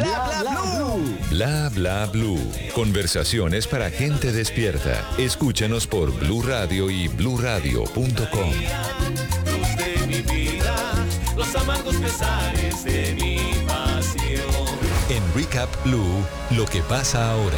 Bla bla blue. Bla bla blue. Conversaciones para gente despierta. Escúchanos por Blue Radio y bluradio.com. Luz de mi vida, los amargos pesares de mi pasión. En Recap Blue, lo que pasa ahora.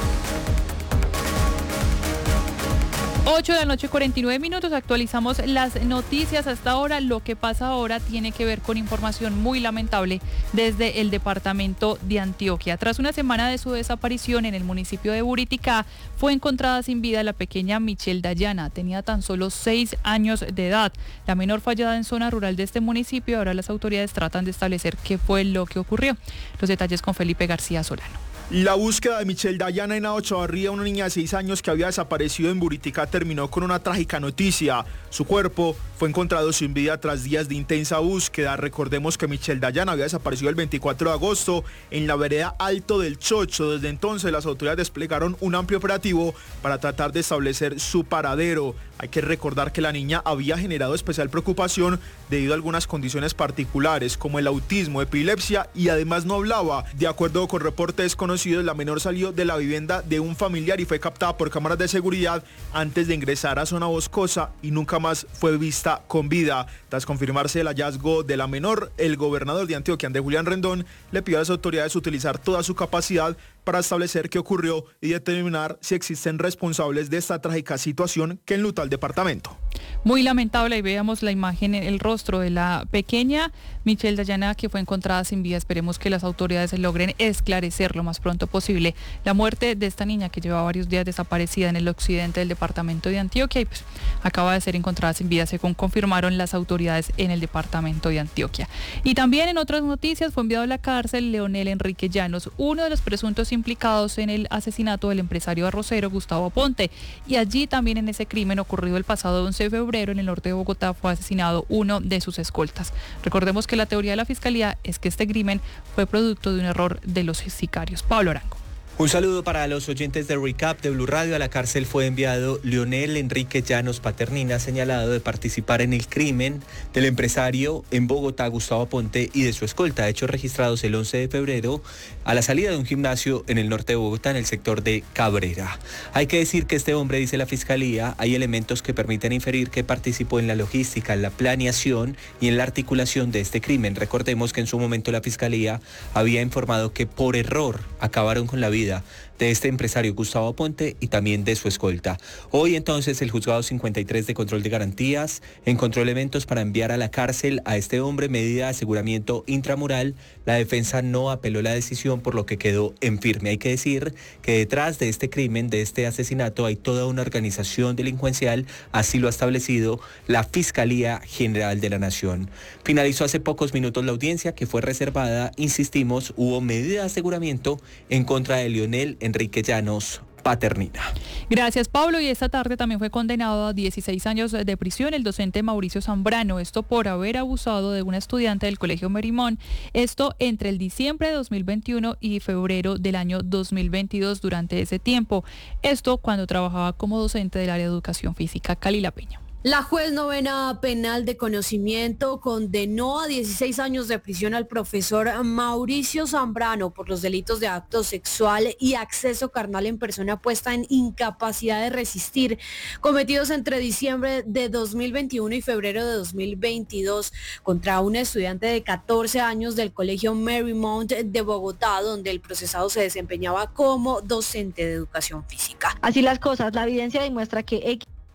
8:49 actualizamos las noticias hasta ahora. Lo que pasa ahora tiene que ver con información muy lamentable desde el departamento de Antioquia. Tras una semana de su desaparición en el municipio de Buriticá, fue encontrada sin vida la pequeña Michelle Dayana. Tenía tan solo 6 años de edad. La menor fue hallada en zona rural de este municipio. Ahora las autoridades tratan de establecer qué fue lo que ocurrió. Los detalles con Felipe García Solano. La búsqueda de Michelle Dayana en Chavarría, una niña de 6 años que había desaparecido en Buriticá, terminó con una trágica noticia. Su cuerpo fue encontrado sin vida tras días de intensa búsqueda. Recordemos que Michelle Dayana había desaparecido el 24 de agosto en la vereda Alto del Chocho. Desde entonces las autoridades desplegaron un amplio operativo para tratar de establecer su paradero. Hay que recordar que la niña había generado especial preocupación debido a algunas condiciones particulares como el autismo, epilepsia y además no hablaba. De acuerdo con reportes conocidos, la menor salió de la vivienda de un familiar y fue captada por cámaras de seguridad antes de ingresar a zona boscosa y nunca más fue vista con vida. Tras confirmarse el hallazgo de la menor, el gobernador de Antioquia, Andrés Julián Rendón, le pidió a las autoridades utilizar toda su capacidad para establecer qué ocurrió y determinar si existen responsables de esta trágica situación que enluta al departamento. Muy lamentable, y veamos la imagen, el rostro de la pequeña Michelle Dayana, que fue encontrada sin vida. Esperemos que las autoridades logren esclarecer lo más pronto posible la muerte de esta niña que lleva varios días desaparecida en el occidente del departamento de Antioquia y pues acaba de ser encontrada sin vida, según confirmaron las autoridades en el departamento de Antioquia. Y también en otras noticias fue enviado a la cárcel Leonel Enrique Llanos, uno de los presuntos implicados en el asesinato del empresario arrocero Gustavo Aponte, y allí también en ese crimen ocurrido el pasado 11 de febrero en el norte de Bogotá fue asesinado uno de sus escoltas. Recordemos que la teoría de la fiscalía es que este crimen fue producto de un error de los sicarios. Pablo Arango. Un saludo para los oyentes de Recap de Blue Radio. A la cárcel fue enviado Leonel Enrique Llanos Paternina, señalado de participar en el crimen del empresario en Bogotá, Gustavo Aponte, y de su escolta, hechos registrados el 11 de febrero a la salida de un gimnasio en el norte de Bogotá, en el sector de Cabrera. Hay que decir que este hombre, dice la fiscalía, hay elementos que permiten inferir que participó en la logística, en la planeación y en la articulación de este crimen. Recordemos que en su momento la fiscalía había informado que por error acabaron con la vida de este empresario Gustavo Aponte y también de su escolta. Hoy entonces el juzgado 53 de control de garantías encontró elementos para enviar a la cárcel a este hombre, medida de aseguramiento intramural. La defensa no apeló la decisión, por lo que quedó en firme. Hay que decir que detrás de este crimen, de este asesinato, hay toda una organización delincuencial, así lo ha establecido la Fiscalía General de la Nación. Finalizó hace pocos minutos la audiencia, que fue reservada, insistimos, hubo medida de aseguramiento en contra de Leonel Enrique Llanos Paternina. Gracias, Pablo. Y esta tarde también fue condenado a 16 años de prisión el docente Mauricio Zambrano, esto por haber abusado de una estudiante del Colegio Merimón, esto entre el diciembre de 2021 y febrero del año 2022. Durante ese tiempo, esto cuando trabajaba como docente del área de educación física. Calila Peña. La juez novena penal de conocimiento condenó a 16 años de prisión al profesor Mauricio Zambrano por los delitos de acto sexual y acceso carnal en persona puesta en incapacidad de resistir, cometidos entre diciembre de 2021 y febrero de 2022 contra una estudiante de 14 años del Colegio Marymount de Bogotá, donde el procesado se desempeñaba como docente de educación física. Así las cosas, la evidencia demuestra que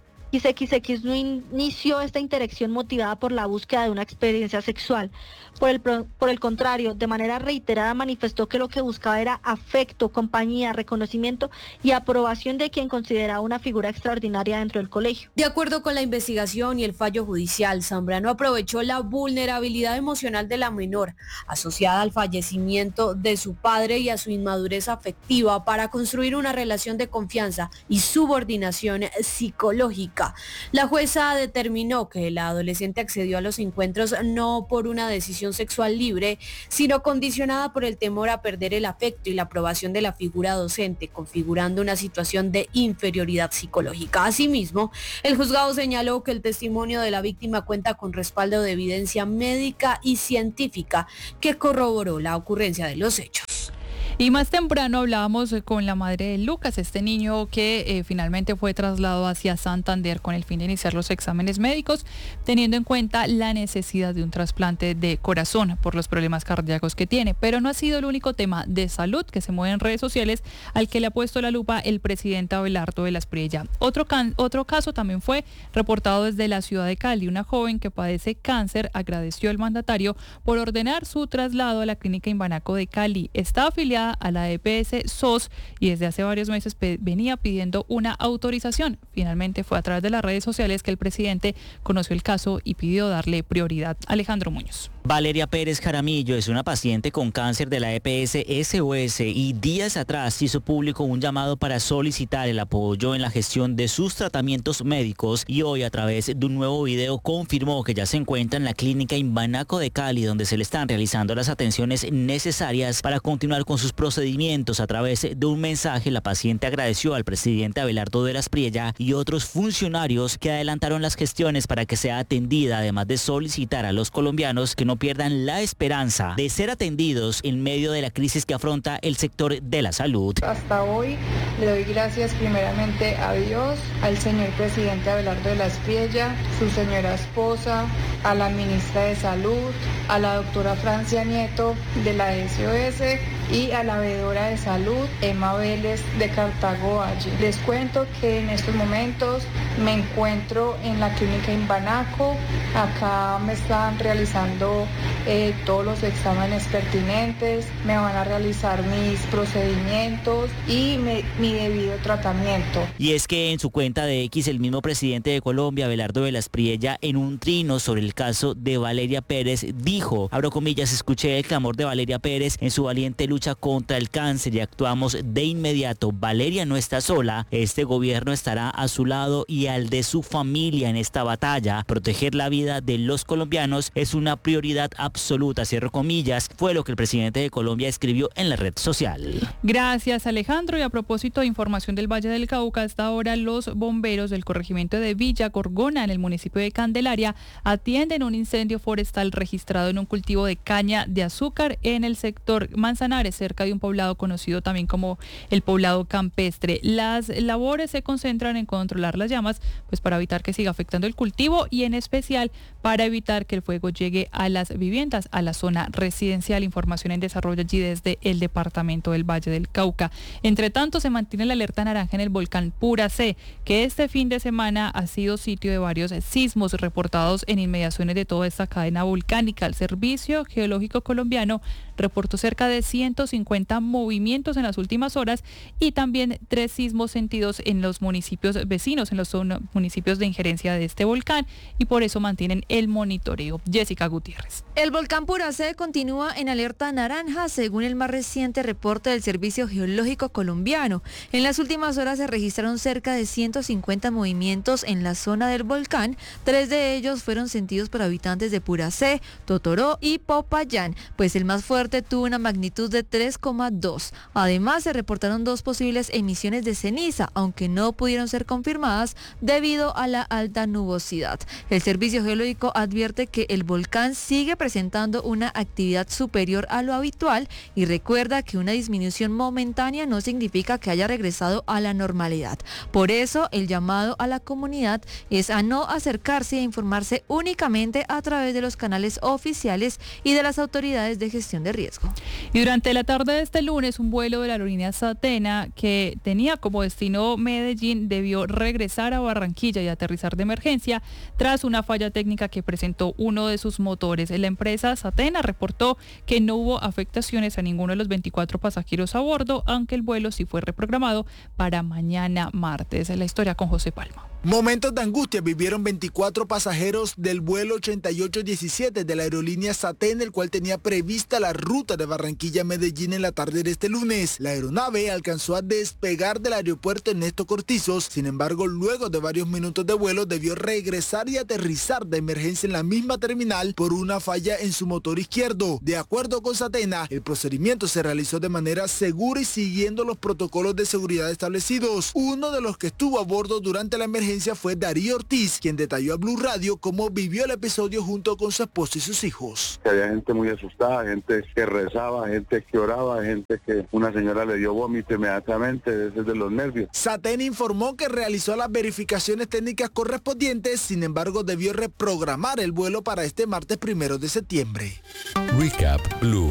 XXX no inició esta interacción motivada por la búsqueda de una experiencia sexual. Por el contrario, de manera reiterada manifestó que lo que buscaba era afecto, compañía, reconocimiento y aprobación de quien consideraba una figura extraordinaria dentro del colegio. De acuerdo con la investigación y el fallo judicial, Zambrano aprovechó la vulnerabilidad emocional de la menor, asociada al fallecimiento de su padre y a su inmadurez afectiva, para construir una relación de confianza y subordinación psicológica. La jueza determinó que la adolescente accedió a los encuentros no por una decisión sexual libre, sino condicionada por el temor a perder el afecto y la aprobación de la figura docente, configurando una situación de inferioridad psicológica. Asimismo, el juzgado señaló que el testimonio de la víctima cuenta con respaldo de evidencia médica y científica que corroboró la ocurrencia de los hechos. Y más temprano hablábamos con la madre de Lucas, este niño que finalmente fue trasladado hacia Santander con el fin de iniciar los exámenes médicos, teniendo en cuenta la necesidad de un trasplante de corazón por los problemas cardíacos que tiene. Pero no ha sido el único tema de salud que se mueve en redes sociales al que le ha puesto la lupa el presidente Abelardo de la Espriella. Otro caso también fue reportado desde la ciudad de Cali. Una joven que padece cáncer agradeció al mandatario por ordenar su traslado a la clínica Imbanaco de Cali. Está afiliada a la EPS SOS y desde hace varios meses venía pidiendo una autorización. Finalmente fue a través de las redes sociales que el presidente conoció el caso y pidió darle prioridad. Alejandro Muñoz. Valeria Pérez Jaramillo es una paciente con cáncer de la EPS SOS y días atrás hizo público un llamado para solicitar el apoyo en la gestión de sus tratamientos médicos y hoy a través de un nuevo video confirmó que ya se encuentra en la clínica Imbanaco de Cali, donde se le están realizando las atenciones necesarias para continuar con sus procedimientos. A través de un mensaje, la paciente agradeció al presidente Abelardo de la Espriella y otros funcionarios que adelantaron las gestiones para que sea atendida, además de solicitar a los colombianos que no pierdan la esperanza de ser atendidos en medio de la crisis que afronta el sector de la salud. Hasta hoy le doy gracias primeramente a Dios, al señor presidente Abelardo de la Espriella, su señora esposa, a la ministra de Salud, a la doctora Francia Nieto de la SOS y a la veedora de salud Emma Vélez de Cartago Valle. Les cuento que en estos momentos me encuentro en la clínica Imbanaco. Acá me están realizando todos los exámenes pertinentes, me van a realizar mis procedimientos y mi debido tratamiento. Y es que en su cuenta de X, el mismo presidente de Colombia, Abelardo de la Espriella, en un trino sobre el caso de Valeria Pérez, dijo, abro comillas, escuché el clamor de Valeria Pérez en su valiente lucha contra el cáncer y actuamos de inmediato. Valeria no está sola, este gobierno estará a su lado y al de su familia en esta batalla. Proteger la vida de los colombianos es una prioridad absoluta, cierro comillas, fue lo que el presidente de Colombia escribió en la red social. Gracias, Alejandro. Y a propósito de información del Valle del Cauca, hasta ahora los bomberos del corregimiento de Villa Gorgona, en el municipio de Candelaria, atienden un incendio forestal registrado en un cultivo de caña de azúcar en el sector Manzanares, cerca de un poblado conocido también como el poblado campestre. Las labores se concentran en controlar las llamas, pues para evitar que siga afectando el cultivo y en especial para evitar que el fuego llegue a las viviendas, a la zona residencial. Información en desarrollo allí desde el departamento del Valle del Cauca. Entre tanto, se mantiene la alerta naranja en el volcán Puracé, que este fin de semana ha sido sitio de varios sismos reportados en inmediaciones de toda esta cadena volcánica. El Servicio Geológico Colombiano reportó cerca de 150 movimientos en las últimas horas y también 3 sismos sentidos en los municipios vecinos, en los municipios de injerencia de este volcán, y por eso mantienen el monitoreo. Jessica Gutiérrez. El volcán Puracé continúa en alerta naranja según el más reciente reporte del Servicio Geológico Colombiano. En las últimas horas se registraron cerca de 150 movimientos en la zona del volcán. 3 de ellos fueron sentidos por habitantes de Puracé, Totoró y Popayán, pues el más fuerte tuvo una magnitud de 3,2. Además, se reportaron 2 posibles emisiones de ceniza, aunque no pudieron ser confirmadas debido a la alta nubosidad. El Servicio Geológico advierte que el volcán sigue presentando una actividad superior a lo habitual y recuerda que una disminución momentánea no significa que haya regresado a la normalidad. Por eso, el llamado a la comunidad es a no acercarse e informarse únicamente a través de los canales oficiales y de las autoridades de gestión de riesgo. Y durante la tarde de este lunes, un vuelo de la aerolínea Satena que tenía como destino Medellín debió regresar a Barranquilla y aterrizar de emergencia tras una falla técnica que presentó uno de sus motores. La empresa Satena reportó que no hubo afectaciones a ninguno de los 24 pasajeros a bordo, aunque el vuelo sí fue reprogramado para mañana martes. La historia con José Palma. Momentos de angustia vivieron 24 pasajeros del vuelo 8817 de la aerolínea Satena, el cual tenía prevista la ruta de Barranquilla a Medellín en la tarde de este lunes. La aeronave alcanzó a despegar del aeropuerto Ernesto Cortizos, sin embargo, luego de varios minutos de vuelo debió regresar y aterrizar de emergencia en la misma terminal por una falla en su motor izquierdo. De acuerdo con Satena, el procedimiento se realizó de manera segura y siguiendo los protocolos de seguridad establecidos. Uno de los que estuvo a bordo durante la emergencia audiencia fue Darío Ortiz, quien detalló a Blue Radio cómo vivió el episodio junto con su esposa y sus hijos. Había gente muy asustada, gente que rezaba, gente que oraba, gente que una señora le dio vómito inmediatamente, ese es de los nervios. SATEN informó que realizó las verificaciones técnicas correspondientes, sin embargo debió reprogramar el vuelo para este martes 1 de septiembre. Recap Blue.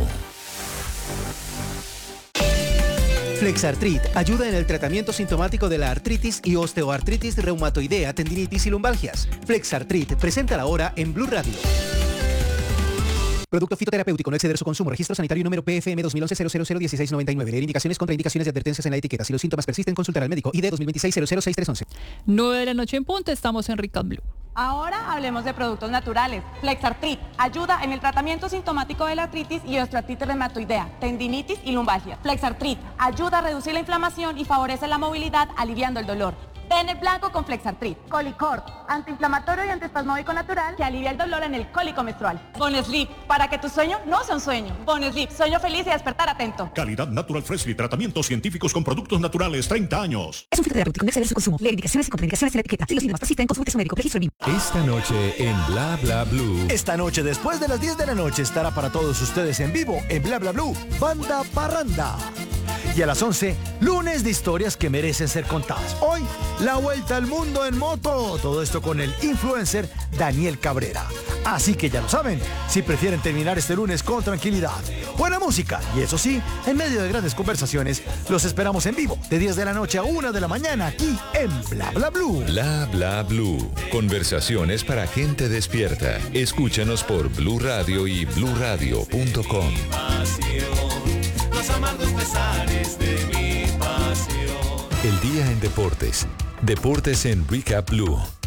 Flexartrit ayuda en el tratamiento sintomático de la artritis y osteoartritis reumatoidea, tendinitis y lumbalgias. Flexartrit, presenta la hora en Blue Radio. Producto fitoterapéutico, no exceder su consumo. Registro sanitario número PFM 2011-001699. Leer indicaciones, contraindicaciones y advertencias en la etiqueta. Si los síntomas persisten, consultar al médico. ID 2026-006311. 9 de la noche en punto, estamos en Recap Blue. Ahora hablemos de productos naturales. Flexartrit ayuda en el tratamiento sintomático de la artritis y osteoartritis reumatoidea, tendinitis y lumbalgia. Flexartrit ayuda a reducir la inflamación y favorece la movilidad, aliviando el dolor. Ten el blanco con Flexartrit. Colicort, antiinflamatorio y antiespasmódico natural que alivia el dolor en el cólico menstrual. Bonesleep, para que tu sueño no sea un sueño. Bonesleep, sueño feliz y despertar atento. Calidad Natural Freshly, tratamientos científicos con productos naturales, 30 años. Es un fitoterapéutico, no exceder su consumo. Leer indicaciones y contraindicaciones en la etiqueta. Si los síntomas persisten, consulte a su médico. Registro BIM. Esta noche en Bla Bla Blue. Esta noche, después de las 10 de la noche, estará para todos ustedes en vivo en Bla Bla Blue, Banda Parranda. Y a las 11, lunes de historias que merecen ser contadas. Hoy, la vuelta al mundo en moto. Todo esto con el influencer Daniel Cabrera. Así que ya lo saben, si prefieren terminar este lunes con tranquilidad, buena música y eso sí, en medio de grandes conversaciones, los esperamos en vivo de 10 de la noche a 1 de la mañana aquí en Bla Bla Blue. Bla Bla Blue. Conversaciones para gente despierta. Escúchanos por Blue Radio y bluradio.com. Los amargos pesares de mi pasión. El día en deportes. Deportes en Recap Blue.